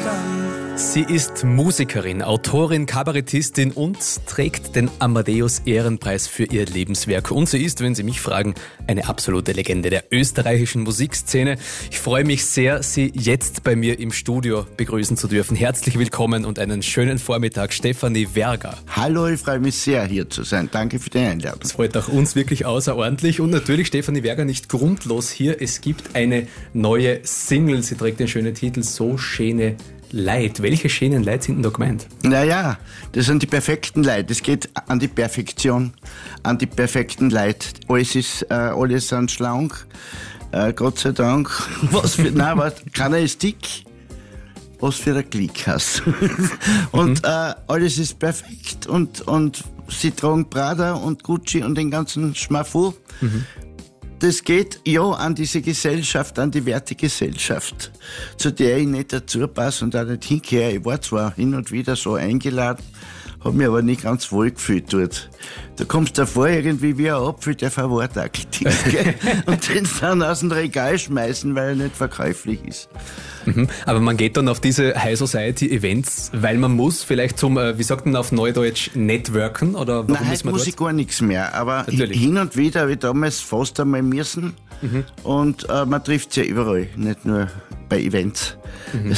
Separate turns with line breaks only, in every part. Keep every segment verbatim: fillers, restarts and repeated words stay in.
Sie ist Musikerin, Autorin, Kabarettistin und trägt den Amadeus-Ehrenpreis für ihr Lebenswerk. Und sie ist, wenn Sie mich fragen, eine absolute Legende der österreichischen Musikszene. Ich freue mich sehr, Sie jetzt bei mir im Studio begrüßen zu dürfen. Herzlich willkommen und einen schönen Vormittag, Stefanie Werger.
Hallo, ich freue mich sehr, hier zu sein. Danke für die Einladung.
Das freut auch uns wirklich außerordentlich. Und natürlich Stefanie Werger nicht grundlos hier. Es gibt eine neue Single. Sie trägt den schönen Titel So schöne Leid. Welche schönen Leid sind denn da gemeint?
Naja, das sind die perfekten Leid. Es geht an die Perfektion, an die perfekten Leid. Alles ist, äh, alles sind schlank, äh, Gott sei Dank. Was für, nein, aber keiner ist dick. Was für ein Klick hast. Und mhm. äh, alles ist perfekt und, und sie tragen Prada und Gucci und den ganzen Schmafu. Mhm. Das geht ja an diese Gesellschaft, an die Wertegesellschaft, zu der ich nicht dazu passe und auch nicht hingehöre. Ich war zwar hin und wieder so eingeladen, habe mich aber nicht ganz wohl gefühlt dort. Da kommst du vor irgendwie wie ein Apfel, der verwortakt ist, gell? Und den dann aus dem Regal schmeißen, weil er nicht verkäuflich ist.
Mhm. Aber man geht dann auf diese High Society Events, weil man muss, vielleicht zum, wie sagt man auf Neudeutsch, networken? Oder warum
Nein, heute muss ich gar nichts mehr. Aber Natürlich. hin und wieder habe ich damals fast einmal müssen. Mhm. Und äh, man trifft sich ja überall, nicht nur bei Events. Mhm.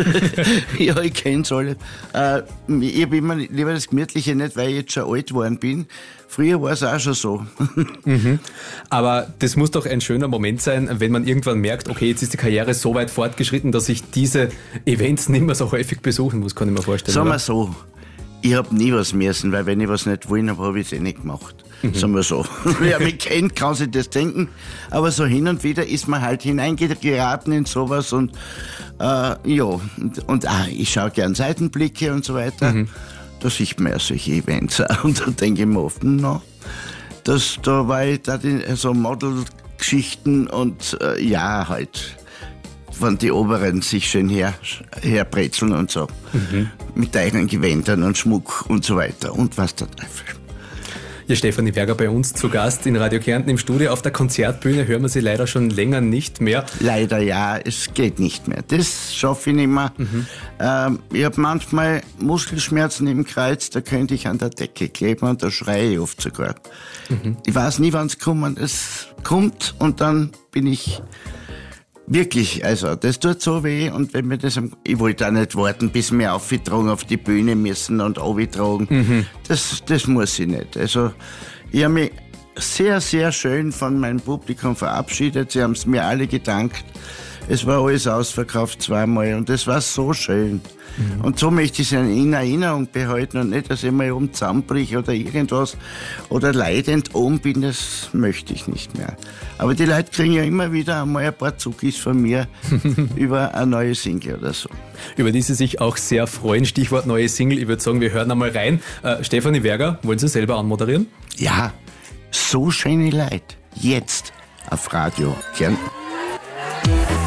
Ja, ich kenne es alle. Äh, ich habe immer lieber das Gemütliche, nicht weil ich jetzt schon alt geworden bin. Früher war es auch schon so.
Mhm. Aber das muss doch ein schöner Moment sein, wenn man irgendwann merkt, okay, jetzt ist die Karriere so weit fortgeschritten, dass ich diese Events nicht mehr so häufig besuchen muss, kann ich mir vorstellen.
Sagen
oder?
wir so, ich habe nie was müssen, weil wenn ich was nicht wollen habe, habe ich es eh nicht gemacht. Mhm. Sagen wir so. Wer mich kennt, kann sich das denken. Aber so hin und wieder ist man halt hineingeraten in sowas und äh, ja, und, und ah, ich schaue gern Seitenblicke und so weiter. Mhm. Da sieht man ja solche Events auch. Und da denke ich mir oft, no, das, da war ich da die, so Model-Geschichten und äh, ja, halt, wenn die Oberen sich schön her, herbrezeln und so. Mhm. Mit eigenen Gewändern und Schmuck und so weiter. Und was der Teufel.
Ja, Stefanie Werger bei uns zu Gast in Radio Kärnten im Studio. Auf der Konzertbühne hören wir sie leider schon länger nicht mehr.
Leider ja, es geht nicht mehr. Das schaffe ich nicht mehr. Mhm. Ähm, ich habe manchmal Muskelschmerzen im Kreuz, da könnte ich an der Decke kleben und da schreie ich oft sogar. Mhm. Ich weiß nie, wann es kommt. Es kommt und dann bin ich wirklich, also das tut so weh und wenn mir das, ich wollte auch nicht warten, bis wir aufgetragen auf die Bühne müssen und aufgetragen. Mhm. Das, das muss ich nicht. Also ich habe mich sehr, sehr schön von meinem Publikum verabschiedet. Sie haben es mir alle gedankt. Es war alles ausverkauft zweimal und es war so schön. Mhm. Und so möchte ich es in Erinnerung behalten und nicht, dass ich mal oben zusammenbrich oder irgendwas oder leidend oben bin, das möchte ich nicht mehr. Aber die Leute kriegen ja immer wieder einmal ein paar Zuckis von mir über eine neue Single oder so.
Über die Sie sich auch sehr freuen. Stichwort neue Single. Ich würde sagen, wir hören einmal rein. Äh, Stefanie Werger, wollen Sie selber anmoderieren?
Ja, so schöne Leute. Jetzt auf Radio Kärnten.